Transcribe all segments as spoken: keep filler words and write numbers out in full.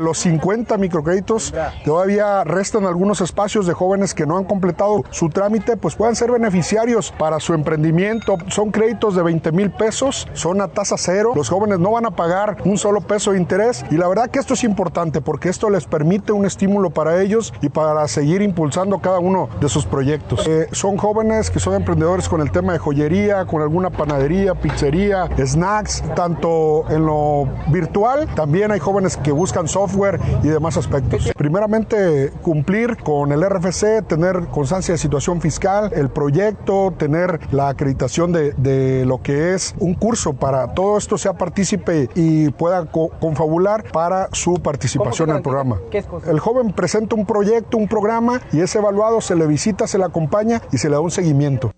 los cincuenta microcréditos, todavía restan algunos espacios de jóvenes que no han completado su trámite, pues puedan ser beneficiarios para su emprendimiento. Son créditos de veinte mil pesos, son a tasa cero, los jóvenes no van a pagar un solo peso de interés y la verdad que esto es importante porque esto les permite un estímulo para ellos y para seguir impulsando cada uno de sus proyectos. Eh, son jóvenes que son emprendedores con el tema de joyería, con alguna panadería, pizzería, snacks, tanto en lo virtual, también hay jóvenes que buscan software y demás aspectos. Primeramente, cumplir con el R F C, tener constancia de situación fiscal, el proyecto, tener la acreditación de, de lo que es un curso para todo esto sea partícipe y pueda co- confabular para su participación en el programa. El joven presenta un proyecto, un programa y es evaluado, se le visita, se le acompaña y se le da un seguimiento.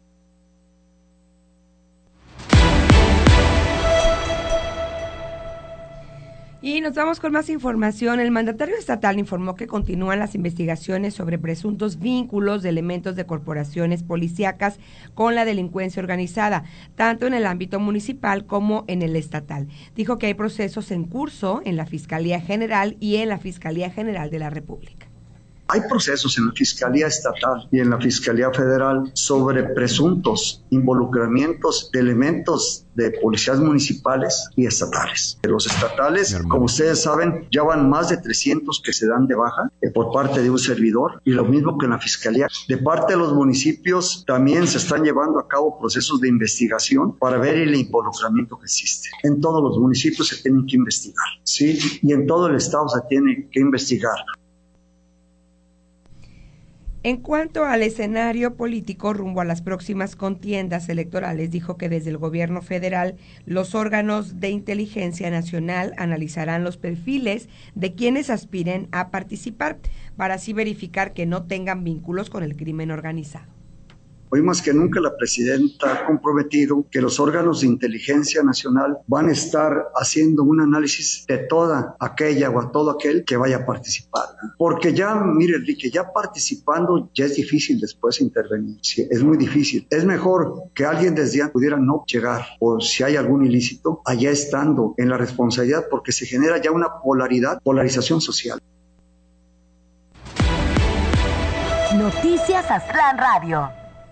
Y nos vamos con más información. El mandatario estatal informó que continúan las investigaciones sobre presuntos vínculos de elementos de corporaciones policíacas con la delincuencia organizada, tanto en el ámbito municipal como en el estatal. Dijo que hay procesos en curso en la Fiscalía General y en la Fiscalía General de la República. Hay procesos en la Fiscalía Estatal y en la Fiscalía Federal sobre presuntos involucramientos de elementos de policías municipales y estatales. Los estatales, como ustedes saben, ya van más de trescientos que se dan de baja eh, por parte de un servidor, y lo mismo que en la Fiscalía. De parte de los municipios también se están llevando a cabo procesos de investigación para ver el involucramiento que existe. En todos los municipios se tienen que investigar, ¿sí? Y en todo el estado se tiene que investigar. En cuanto al escenario político rumbo a las próximas contiendas electorales, dijo que desde el gobierno federal los órganos de inteligencia nacional analizarán los perfiles de quienes aspiren a participar para así verificar que no tengan vínculos con el crimen organizado. Hoy más que nunca la presidenta ha comprometido que los órganos de inteligencia nacional van a estar haciendo un análisis de toda aquella o a todo aquel que vaya a participar. Porque ya, mire Enrique, ya participando ya es difícil después intervenir. Sí, es muy difícil. Es mejor que alguien desde ya pudiera no llegar, o si hay algún ilícito, allá estando en la responsabilidad, porque se genera ya una polaridad, polarización social. Noticias Aztlán Radio.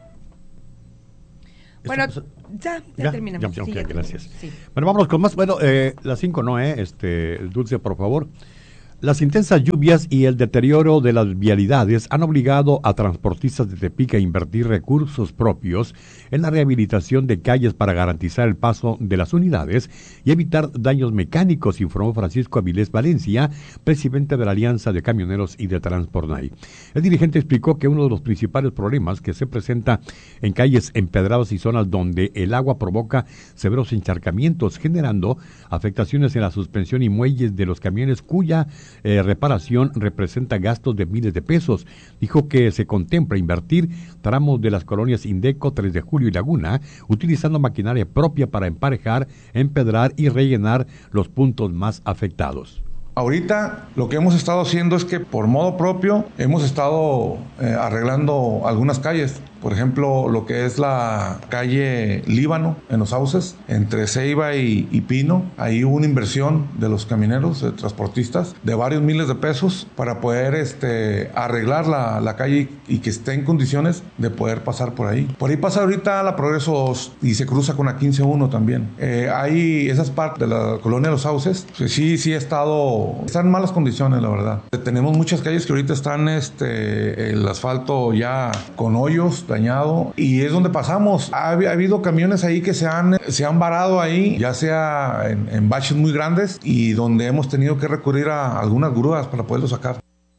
Bueno, ya, ya, ya terminamos. Ya, okay, sí, ya gracias. terminamos, sí. Bueno, vámonos con más. Bueno, eh, las cinco no, ¿eh? Este, Dulce, por favor. Las intensas lluvias y el deterioro de las vialidades han obligado a transportistas de Tepic a invertir recursos propios en la rehabilitación de calles para garantizar el paso de las unidades y evitar daños mecánicos, informó Francisco Avilés Valencia, presidente de la Alianza de Camioneros y de Transportnay. El dirigente explicó que uno de los principales problemas que se presenta en calles empedradas y zonas donde el agua provoca severos encharcamientos, generando afectaciones en la suspensión y muelles de los camiones cuya Eh, reparación representa gastos de miles de pesos. Dijo que se contempla invertir tramos de las colonias Indeco, tres de julio y Laguna, utilizando maquinaria propia para emparejar, empedrar y rellenar los puntos más afectados. Ahorita lo que hemos estado haciendo es que por modo propio hemos estado eh, arreglando algunas calles. Por ejemplo, lo que es la calle Líbano en Los Sauces, entre Ceiba y, y Pino. Ahí hubo una inversión de los camioneros, de transportistas, de varios miles de pesos para poder este, arreglar la, la calle y, y que esté en condiciones de poder pasar por ahí. Por ahí pasa ahorita la Progreso dos y se cruza con la quince uno también. Eh, hay esas partes de la colonia de Los Sauces, pues sí, sí ha estado, están en malas condiciones, la verdad. Tenemos muchas calles que ahorita están este, el asfalto ya con hoyos, dañado, y es donde pasamos. Ha, ha habido camiones ahí que se han, se han varado ahí, ya sea en, en baches muy grandes, y donde hemos tenido que recurrir a algunas grúas para poderlo sacar.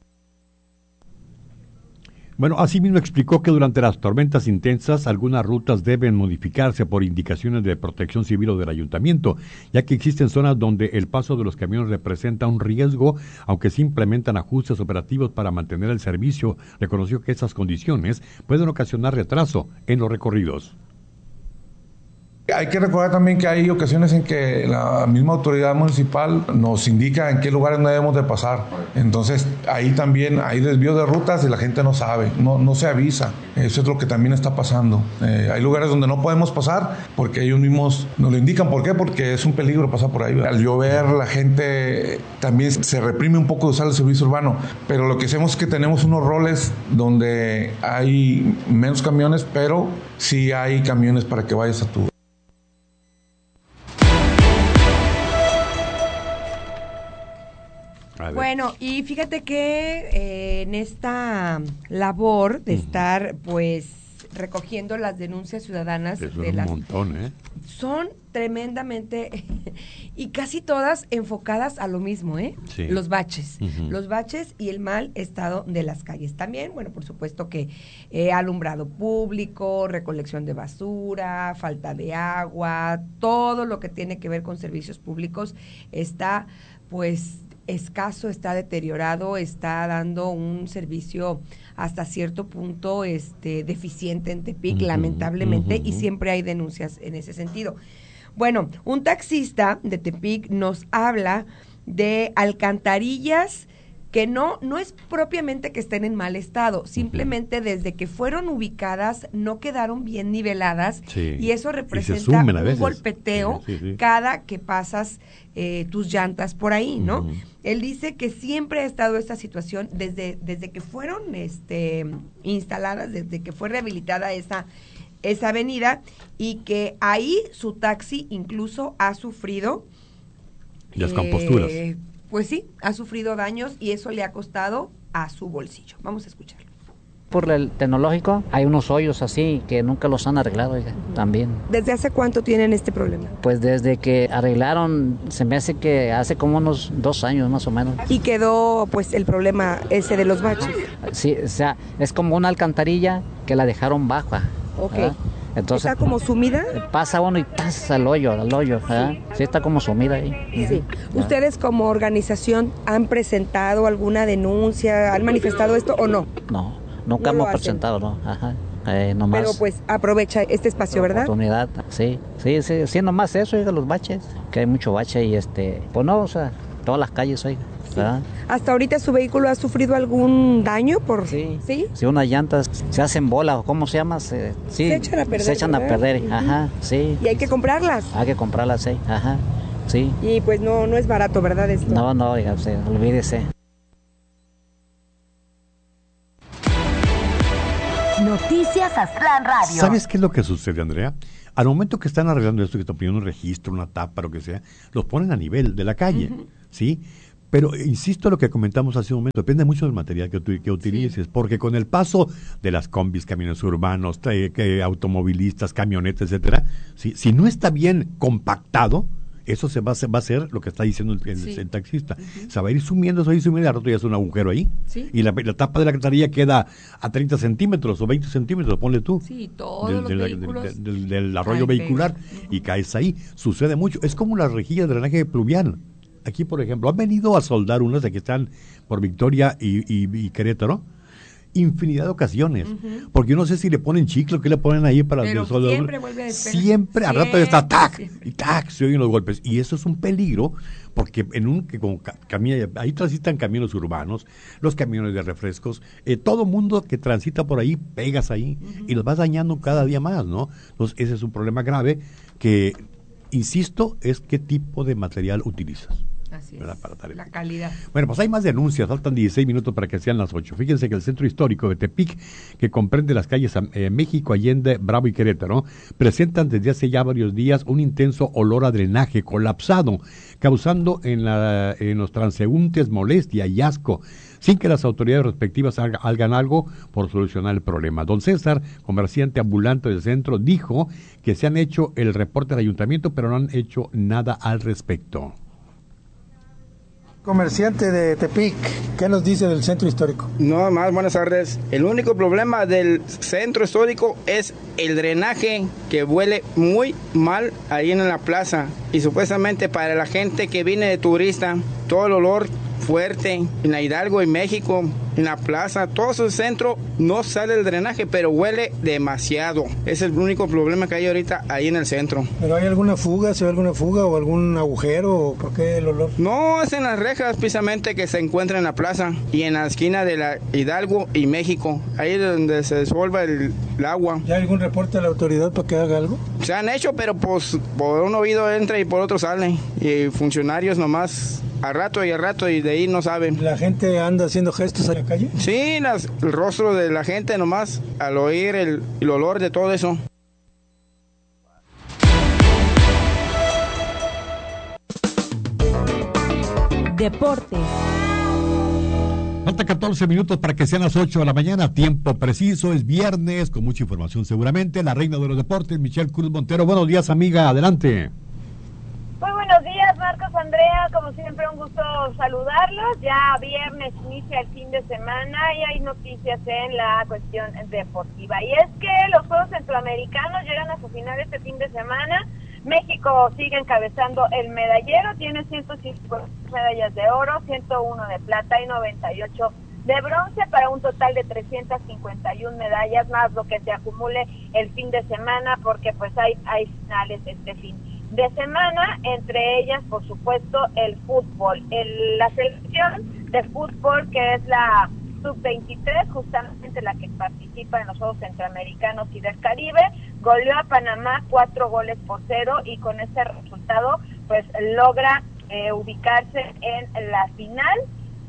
Bueno, asimismo explicó que durante las tormentas intensas algunas rutas deben modificarse por indicaciones de Protección Civil o del Ayuntamiento, ya que existen zonas donde el paso de los camiones representa un riesgo, aunque se implementan ajustes operativos para mantener el servicio. Reconoció que esas condiciones pueden ocasionar retraso en los recorridos. Hay que recordar también que hay ocasiones en que la misma autoridad municipal nos indica en qué lugares no debemos de pasar. Entonces, ahí también hay desvío de rutas y la gente no sabe, no, no se avisa. Eso es lo que también está pasando. Eh, hay lugares donde no podemos pasar porque ellos mismos nos lo indican. ¿Por qué? Porque es un peligro pasar por ahí. Al llover, la gente también se reprime un poco de usar el servicio urbano. Pero lo que hacemos es que tenemos unos roles donde hay menos camiones, pero sí hay camiones para que vayas a tu... Bueno, y fíjate que eh, en esta labor de uh-huh. estar, pues, recogiendo las denuncias ciudadanas Eso de es las... un montón, ¿eh? Son tremendamente... y casi todas enfocadas a lo mismo, ¿eh? Sí. Los baches. Uh-huh. Los baches y el mal estado de las calles. También, bueno, por supuesto que eh, alumbrado público, recolección de basura, falta de agua, todo lo que tiene que ver con servicios públicos está, pues... escaso, está deteriorado, está dando un servicio hasta cierto punto este deficiente en Tepic, uh-huh, lamentablemente, uh-huh. y siempre hay denuncias en ese sentido. Bueno, un taxista de Tepic nos habla de alcantarillas que no, no es propiamente que estén en mal estado, simplemente desde que fueron ubicadas no quedaron bien niveladas, sí. y eso representa y un golpeteo sí, sí, sí. cada que pasas eh, tus llantas por ahí, ¿no? Uh-huh. Él dice que siempre ha estado esta situación desde, desde que fueron este, instaladas, desde que fue rehabilitada esa, esa avenida, y que ahí su taxi incluso ha sufrido las composturas. Eh, Pues sí, ha sufrido daños y eso le ha costado a su bolsillo. Vamos a escucharlo. Por el tecnológico hay unos hoyos así que nunca los han arreglado, oiga, también. ¿Desde hace cuánto tienen este problema? Pues desde que arreglaron, se me hace que hace como unos dos años más o menos. ¿Y quedó pues el problema ese de los baches? Sí, o sea, es como una alcantarilla que la dejaron baja. Ok. ¿verdad? Entonces, ¿está como sumida? Pasa uno y pasa al hoyo, al hoyo, ¿eh? Sí, está como sumida ahí. Sí. ¿Ustedes como organización han presentado alguna denuncia, han manifestado esto o no? No, nunca no hemos presentado, no. Ajá. Eh, nomás pero pues aprovecha este espacio, ¿verdad? Oportunidad, sí, sí, sí, sí, nomás eso, oiga, los baches, que hay mucho bache y este, pues no, o sea, todas las calles, oiga. Sí. ¿Hasta ahorita su vehículo ha sufrido algún daño? por Sí, sí, sí, unas llantas se hacen bola, ¿cómo se llama? Se, sí, se echan a perder. Se echan a perder, uh-huh. ajá, sí. ¿Y hay que comprarlas? Hay que comprarlas, sí, ajá, sí. Y pues no, no es barato, ¿verdad, esto? No, no, oiga, sí, olvídese. Noticias Aztlán Radio. ¿Sabes qué es lo que sucede, Andrea? Al momento que están arreglando esto, que están poniendo un registro, una tapa, lo que sea, los ponen a nivel de la calle, uh-huh. ¿sí? Pero insisto en lo que comentamos hace un momento, depende mucho del material que, que utilices, sí. porque con el paso de las combis, camiones urbanos, eh, que automovilistas, camionetas, etcétera, ¿sí? si no está bien compactado, eso se va a hacer, va a ser lo que está diciendo el, el, sí. el taxista. Uh-huh. Se va a ir sumiendo, se va a ir sumiendo, y al rato ya es un agujero ahí. Sí. Y la, la tapa de la alcantarilla queda a treinta centímetros o veinte centímetros, ponle tú. Sí, todos del, los del, vehículos. Del, del, del arroyo Ay, vehicular. Uh-huh. Y caes ahí. Sucede mucho. Es como las rejillas de drenaje pluvial. Aquí, por ejemplo, han venido a soldar unas de que están por Victoria y, y, y Querétaro. Infinidad de ocasiones, uh-huh. porque yo no sé si le ponen chicle o qué le ponen ahí para pero soldar. Siempre vuelve a despegar. Siempre, al rato ya está tac y tac, se oyen los golpes. Y eso es un peligro, porque en un que como camina, ahí transitan camiones urbanos, los camiones de refrescos, eh, todo mundo que transita por ahí, pegas ahí, uh-huh. y los vas dañando cada día más, ¿no? Entonces, ese es un problema grave que, insisto, es qué tipo de material utilizas. Así es, para la calidad. Bueno, pues hay más denuncias, faltan dieciséis minutos para que sean las ocho. Fíjense que el centro histórico de Tepic, que comprende las calles eh, México, Allende, Bravo y Querétaro, presentan desde hace ya varios días un intenso olor a drenaje colapsado, causando en, la, en los transeúntes molestia y asco, sin que las autoridades respectivas haga, hagan algo por solucionar el problema. Don César, comerciante ambulante del centro, dijo que se han hecho el reporte del ayuntamiento, pero no han hecho nada al respecto. Comerciante de Tepic, ¿qué nos dice del centro histórico? No, más buenas tardes. El único problema del centro histórico es el drenaje, que huele muy mal ahí en la plaza. Y supuestamente para la gente que viene de turista, todo el olor fuerte en la Hidalgo y México en la plaza, todo ese centro no sale el drenaje, pero huele demasiado. Es el único problema que hay ahorita ahí en el centro. ¿Pero hay alguna fuga, se ve alguna fuga o algún agujero o por qué el olor? No, es en las rejas precisamente que se encuentra en la plaza y en la esquina de la Hidalgo y México, ahí es donde se desuelva el, el agua. ¿Ya hay algún reporte a la autoridad para que haga algo? Se han hecho, pero pues por un oído entra y por otro sale, y funcionarios nomás a rato y a rato y de ahí no saben. ¿La gente anda haciendo gestos en la calle? Sí, las, el rostro de la gente nomás al oír el, el olor de todo eso. Deportes. Falta catorce minutos para que sean las ocho de la mañana, tiempo preciso, es viernes, con mucha información seguramente. La reina de los deportes, Michelle Cruz Montero. Buenos días, amiga, adelante. Muy buenos días, Marcos, Andrea, como siempre un gusto saludarlos. Ya viernes inicia el fin de semana y hay noticias en la cuestión deportiva. Y es que los Juegos Centroamericanos llegan a su final este fin de semana. México sigue encabezando el medallero, tiene ciento cinco medallas de oro, ciento uno de plata y noventa y ocho de bronce, para un total de trescientas cincuenta y una medallas, más lo que se acumule el fin de semana, porque pues hay, hay finales este fin de semana, entre ellas por supuesto el fútbol. El, la selección de fútbol, que es la sub veintitrés, justamente la que participa en los Juegos Centroamericanos y del Caribe, goleó a Panamá cuatro goles por cero y con este resultado pues logra eh, ubicarse en la final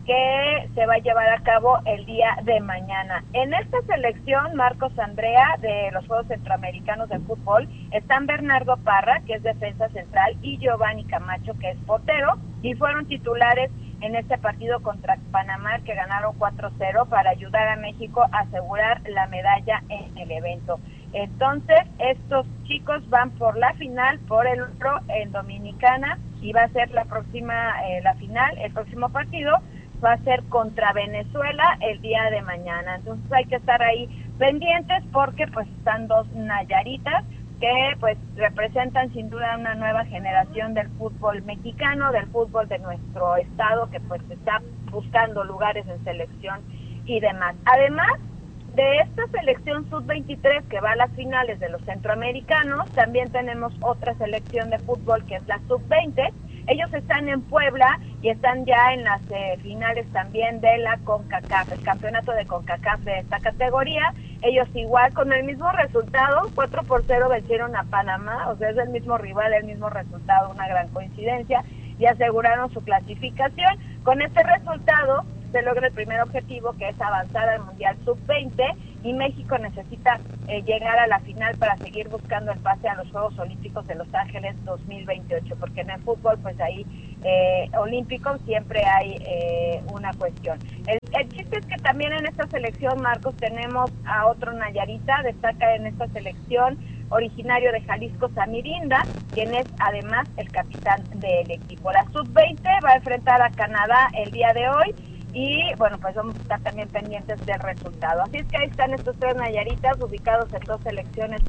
que se va a llevar a cabo el día de mañana. En esta selección, Marcos, Andrea, de los Juegos Centroamericanos de Fútbol, están Bernardo Parra, que es defensa central, y Giovanni Camacho, que es portero, y fueron titulares en este partido contra Panamá, que ganaron cuatro cero para ayudar a México a asegurar la medalla en el evento. Entonces, estos chicos van por la final, por el oro en Dominicana, y va a ser la próxima, eh, la final, el próximo partido, va a ser contra Venezuela el día de mañana. Entonces hay que estar ahí pendientes porque pues están dos Nayaritas que pues representan sin duda una nueva generación del fútbol mexicano, del fútbol de nuestro estado, que pues está buscando lugares en selección y demás. Además de esta selección sub veintitrés que va a las finales de los centroamericanos, también tenemos otra selección de fútbol que es la sub veinte. Ellos están en Puebla y están ya en las eh, finales también de la CONCACAF, el campeonato de CONCACAF de esta categoría. Ellos igual, con el mismo resultado, cuatro por cero vencieron a Panamá, o sea, es el mismo rival, el mismo resultado, una gran coincidencia, y aseguraron su clasificación. Con este resultado se logra el primer objetivo, que es avanzar al Mundial sub veinte, y México necesita eh, llegar a la final para seguir buscando el pase a los Juegos Olímpicos de Los Ángeles dos mil veintiocho, porque en el fútbol pues ahí eh, olímpico siempre hay eh, una cuestión. El, el chiste es que también en esta selección, Marcos, tenemos a otro Nayarita, destaca en esta selección, originario de Jalisco, Samirinda, quien es además el capitán del equipo. La sub veinte va a enfrentar a Canadá el día de hoy, y bueno, pues vamos a estar también pendientes del resultado. Así es que ahí están estos tres Nayaritas ubicados en dos selecciones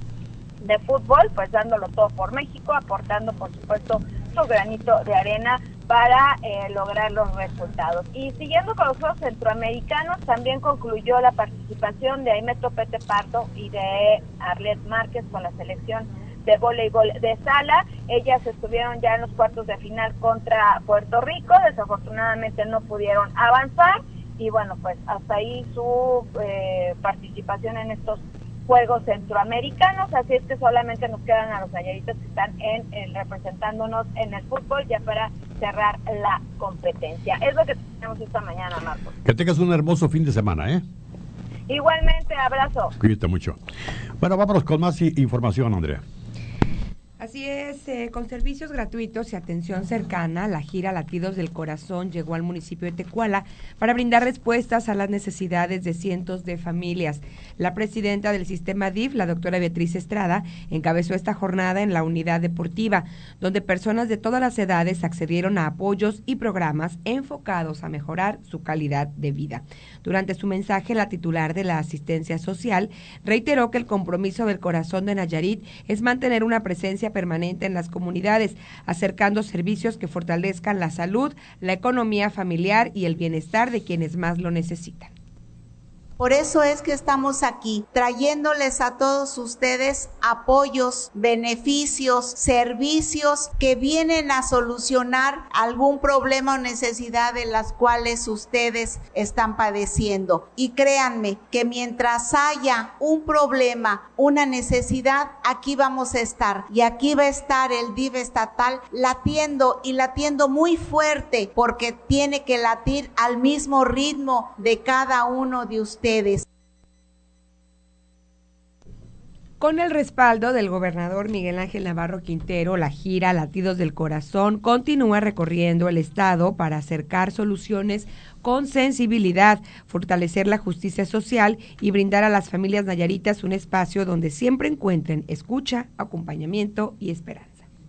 de fútbol, pues dándolo todo por México, aportando por supuesto su granito de arena para eh, lograr los resultados. Y siguiendo con los Juegos Centroamericanos, también concluyó la participación de Aimee Topete Pardo y de Arlet Márquez con la selección de voleibol de sala. Ellas estuvieron ya en los cuartos de final contra Puerto Rico, desafortunadamente no pudieron avanzar, y bueno, pues hasta ahí su eh, participación en estos Juegos Centroamericanos, así es que solamente nos quedan a los nayaritas que están en, en representándonos en el fútbol ya para cerrar la competencia. Es lo que tenemos esta mañana, Marcos. Que tengas un hermoso fin de semana, ¿eh? Igualmente, abrazo. Cuídate mucho. Bueno, vámonos con más información, Andrea. Así es, eh, con servicios gratuitos y atención cercana, la gira Latidos del Corazón llegó al municipio de Tecuala para brindar respuestas a las necesidades de cientos de familias. La presidenta del sistema D I F, la doctora Beatriz Estrada, encabezó esta jornada en la unidad deportiva, donde personas de todas las edades accedieron a apoyos y programas enfocados a mejorar su calidad de vida. Durante su mensaje, la titular de la asistencia social reiteró que el compromiso del Corazón de Nayarit es mantener una presencia permanente en las comunidades, acercando servicios que fortalezcan la salud, la economía familiar y el bienestar de quienes más lo necesitan. Por eso es que estamos aquí, trayéndoles a todos ustedes apoyos, beneficios, servicios que vienen a solucionar algún problema o necesidad de las cuales ustedes están padeciendo. Y créanme que mientras haya un problema, una necesidad, aquí vamos a estar. Y aquí va a estar el D I F estatal latiendo y latiendo muy fuerte, porque tiene que latir al mismo ritmo de cada uno de ustedes. Con el respaldo del gobernador Miguel Ángel Navarro Quintero, la gira Latidos del Corazón continúa recorriendo el estado para acercar soluciones con sensibilidad, fortalecer la justicia social y brindar a las familias nayaritas un espacio donde siempre encuentren escucha, acompañamiento y esperanza.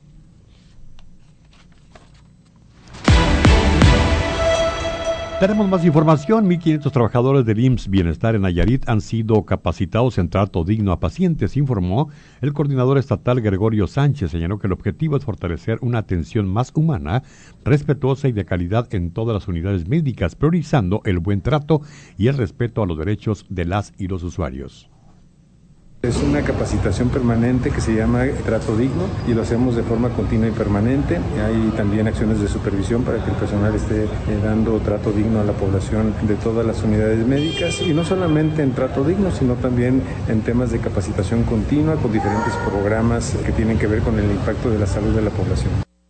Tenemos más información. mil quinientos trabajadores del I M S S Bienestar en Nayarit han sido capacitados en trato digno a pacientes, informó el coordinador estatal Gregorio Sánchez. Señaló que el objetivo es fortalecer una atención más humana, respetuosa y de calidad en todas las unidades médicas, priorizando el buen trato y el respeto a los derechos de las y los usuarios. Es una capacitación permanente que se llama Trato Digno y lo hacemos de forma continua y permanente. Hay también acciones de supervisión para que el personal esté eh, dando trato digno a la población de todas las unidades médicas, y no solamente en trato digno, sino también en temas de capacitación continua con diferentes programas que tienen que ver con el impacto de la salud de la población.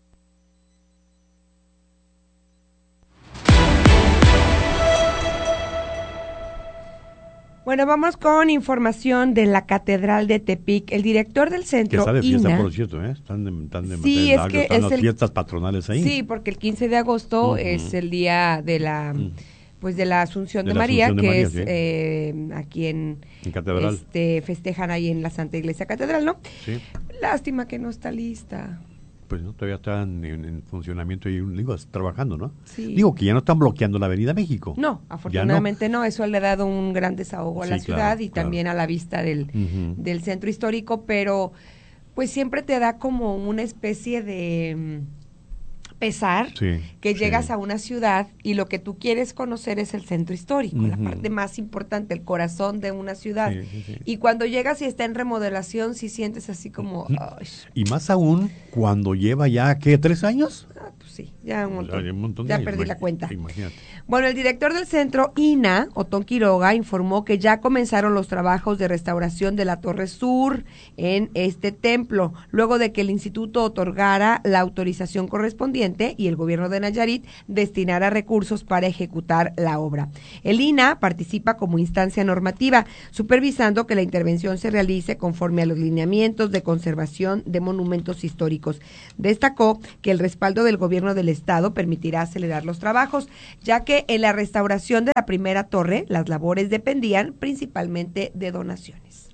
Bueno, vamos con información de la Catedral de Tepic. El director del centro, que está de fiesta, I N A, por cierto, ¿eh? Están de, están de, sí, de, es que están es las el, fiestas patronales ahí. Sí, porque el quince de agosto uh-huh. es el día de la, uh-huh. pues de la Asunción de, de, la María, Asunción de que María, es sí. eh, aquí en, en Catedral. Este, festejan ahí en la Santa Iglesia Catedral, ¿no? Sí. Lástima que no está lista. Pues no, todavía están en, en funcionamiento y digo, trabajando, ¿no? Sí. Digo que ya no están bloqueando la Avenida México. No, afortunadamente no. no, eso le ha dado un gran desahogo a sí, la ciudad claro, y claro. también a la vista del, uh-huh. del centro histórico, pero pues siempre te da como una especie de pesar sí, que llegas sí. a una ciudad y lo que tú quieres conocer es el centro histórico, uh-huh. la parte más importante, el corazón de una ciudad. Sí, sí, sí. Y cuando llegas y está en remodelación, sí sientes así como... Ay. Y más aún cuando lleva ya, ¿qué? ¿Tres años? Ah, pues sí, ya un montón. Ya, un montón ya de perdí años, la cuenta. Imagínate. Bueno, el director del centro I N A, Otón Quiroga, informó que ya comenzaron los trabajos de restauración de la Torre Sur en este templo, luego de que el instituto otorgara la autorización correspondiente y el gobierno de Nayarit destinara recursos para ejecutar la obra. El I N A participa como instancia normativa, supervisando que la intervención se realice conforme a los lineamientos de conservación de monumentos históricos. Destacó que el respaldo del gobierno del estado permitirá acelerar los trabajos, ya que en la restauración de la primera torre las labores dependían principalmente de donaciones.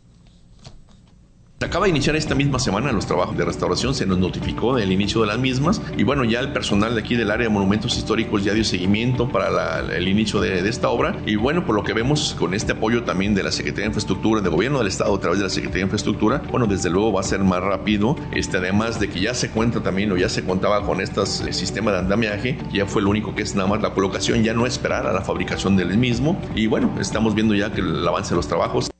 Se acaba de iniciar esta misma semana los trabajos de restauración, se nos notificó del inicio de las mismas y bueno, ya el personal de aquí del área de monumentos históricos ya dio seguimiento para la, el inicio de, de esta obra y bueno, por lo que vemos con este apoyo también de la Secretaría de Infraestructura, del Gobierno del Estado a través de la Secretaría de Infraestructura, bueno, desde luego va a ser más rápido, este, además de que ya se cuenta también o ya se contaba con estos eh, sistemas de andamiaje, ya fue lo único que es nada más la colocación, ya no esperar a la fabricación del mismo y bueno, estamos viendo ya que el avance de los trabajos.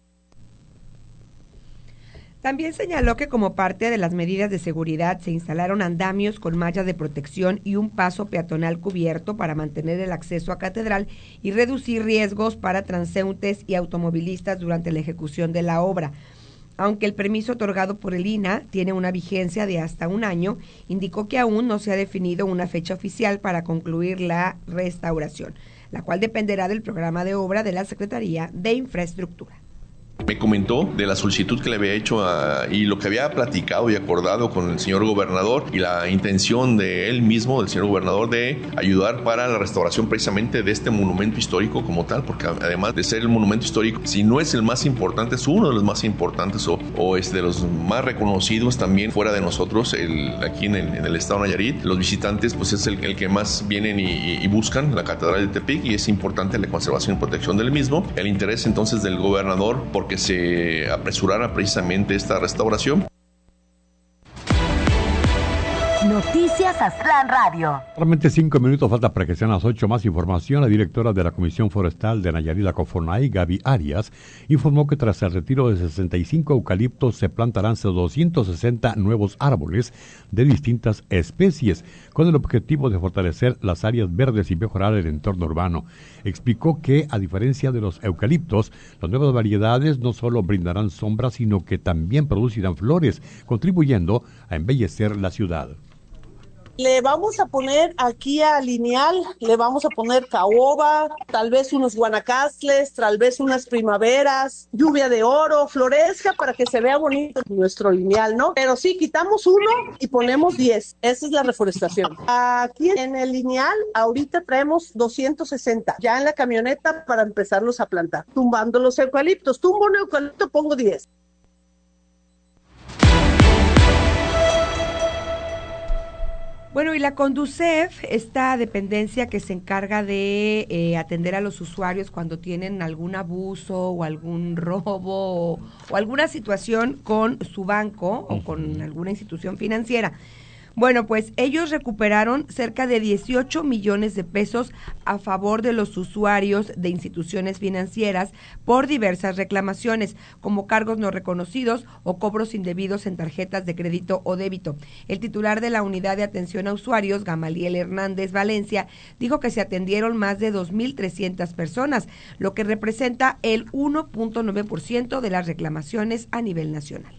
También señaló que como parte de las medidas de seguridad se instalaron andamios con mallas de protección y un paso peatonal cubierto para mantener el acceso a Catedral y reducir riesgos para transeúntes y automovilistas durante la ejecución de la obra. Aunque el permiso otorgado por el I N A tiene una vigencia de hasta un año, indicó que aún no se ha definido una fecha oficial para concluir la restauración, la cual dependerá del programa de obra de la Secretaría de Infraestructura. Me comentó de la solicitud que le había hecho a, y lo que había platicado y acordado con el señor gobernador y la intención de él mismo, del señor gobernador, de ayudar para la restauración precisamente de este monumento histórico como tal, porque además de ser el monumento histórico, si no es el más importante, es uno de los más importantes o, o es de los más reconocidos también fuera de nosotros, el, aquí en el, en el estado de Nayarit. Los visitantes pues es el, el que más vienen y, y buscan la Catedral de Tepic y es importante la conservación y protección del mismo. El interés entonces del gobernador por que se apresurara precisamente esta restauración. Noticias Aztlán Radio. Solamente cinco minutos falta para que sean las ocho. Más información. La directora de la Comisión Forestal de Nayarit, la Cofonay, Gaby Arias, informó que tras el retiro de sesenta y cinco eucaliptos se plantarán doscientos sesenta nuevos árboles de distintas especies, con el objetivo de fortalecer las áreas verdes y mejorar el entorno urbano. Explicó que, a diferencia de los eucaliptos, las nuevas variedades no solo brindarán sombra, sino que también producirán flores, contribuyendo a embellecer la ciudad. Le vamos a poner aquí a lineal, le vamos a poner caoba, tal vez unos guanacastles, tal vez unas primaveras, lluvia de oro, florezca para que se vea bonito nuestro lineal, ¿no? Pero sí, quitamos uno y ponemos diez. Esa es la reforestación. Aquí en el lineal, ahorita traemos doscientos sesenta, ya en la camioneta para empezarlos a plantar, tumbando los eucaliptos. Tumbo un eucalipto, pongo diez. Bueno, y la Conducef, esta dependencia que se encarga de eh, atender a los usuarios cuando tienen algún abuso o algún robo o, o alguna situación con su banco o con alguna institución financiera. Bueno, pues ellos recuperaron cerca de dieciocho millones de pesos a favor de los usuarios de instituciones financieras por diversas reclamaciones, como cargos no reconocidos o cobros indebidos en tarjetas de crédito o débito. El titular de la Unidad de Atención a Usuarios, Gamaliel Hernández Valencia, dijo que se atendieron más de dos mil trescientas personas, lo que representa el uno punto nueve por ciento de las reclamaciones a nivel nacional.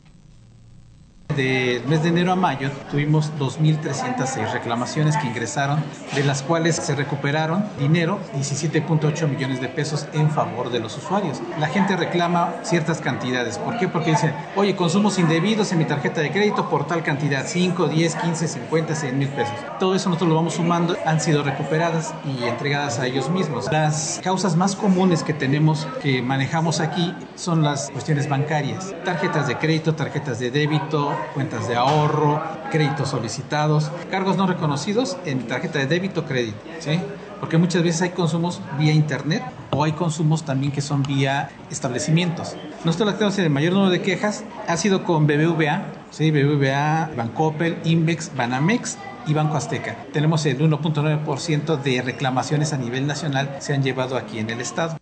Del mes de enero a mayo tuvimos dos mil trescientas seis reclamaciones que ingresaron, de las cuales se recuperaron dinero, diecisiete punto ocho millones de pesos en favor de los usuarios. La gente reclama ciertas cantidades. ¿Por qué? Porque dicen, oye, consumos indebidos en mi tarjeta de crédito por tal cantidad, cinco, diez, quince, cincuenta, cien mil pesos. Todo eso nosotros lo vamos sumando, han sido recuperadas y entregadas a ellos mismos. Las causas más comunes que tenemos, que manejamos aquí, son las cuestiones bancarias. Tarjetas de crédito, tarjetas de débito, cuentas de ahorro, créditos solicitados, cargos no reconocidos en tarjeta de débito, crédito, ¿sí? Porque muchas veces hay consumos vía internet o hay consumos también que son vía establecimientos. Nosotros la que tenemos el mayor número de quejas ha sido con B B V A, ¿sí? B B V A, Bancoppel, Invex, Banamex y Banco Azteca. Tenemos el uno punto nueve por ciento de reclamaciones a nivel nacional se han llevado aquí en el estado.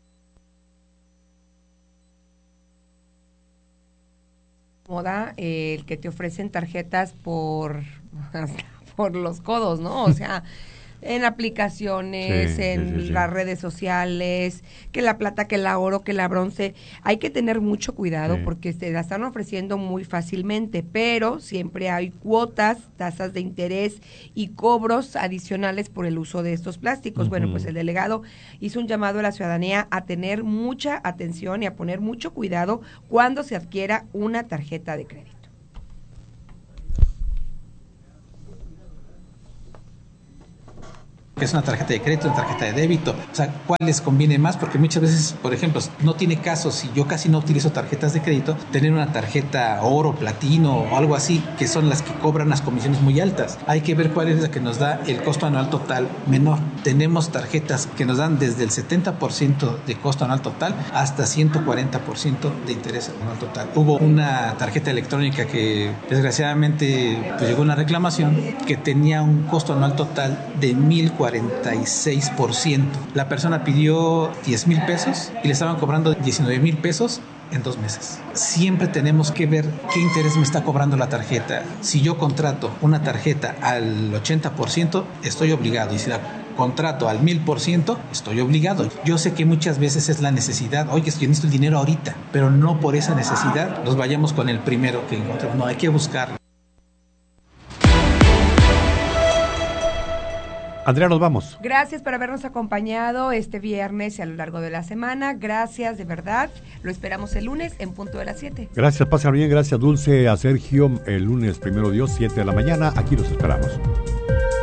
Moda eh, el que te ofrecen tarjetas por por los codos, ¿no? O sea, en aplicaciones, sí, en sí, sí, las sí. redes sociales, que la plata, que la oro, que la bronce. Hay que tener mucho cuidado sí. porque se la están ofreciendo muy fácilmente, pero siempre hay cuotas, tasas de interés y cobros adicionales por el uso de estos plásticos. Uh-huh. Bueno, pues el delegado hizo un llamado a la ciudadanía a tener mucha atención y a poner mucho cuidado cuando se adquiera una tarjeta de crédito. Que es una tarjeta de crédito, una tarjeta de débito, o sea, ¿cuál les conviene más? Porque muchas veces, por ejemplo, no tiene caso, si yo casi no utilizo tarjetas de crédito, tener una tarjeta oro, platino o algo así, que son las que cobran las comisiones muy altas. Hay que ver cuál es la que nos da el costo anual total menor. Tenemos tarjetas que nos dan desde el setenta por ciento de costo anual total hasta ciento cuarenta por ciento de interés anual total. Hubo una tarjeta electrónica que desgraciadamente pues, llegó una reclamación que tenía un costo anual total de mil cuarenta y seis por ciento. La persona pidió diez mil pesos y le estaban cobrando diecinueve mil pesos en dos meses. Siempre tenemos que ver qué interés me está cobrando la tarjeta. Si yo contrato una tarjeta al ochenta por ciento, estoy obligado. Y si la contrato al mil por ciento, estoy obligado. Yo sé que muchas veces es la necesidad. Oye, yo necesito el dinero ahorita, pero no por esa necesidad nos vayamos con el primero que encontremos. No, hay que buscarlo. Andrea, nos vamos. Gracias por habernos acompañado este viernes y a lo largo de la semana. Gracias, de verdad. Lo esperamos el lunes en punto de las siete. Gracias, pasen bien. Gracias, Dulce, a Sergio. El lunes, primero Dios, siete de la mañana. Aquí los esperamos.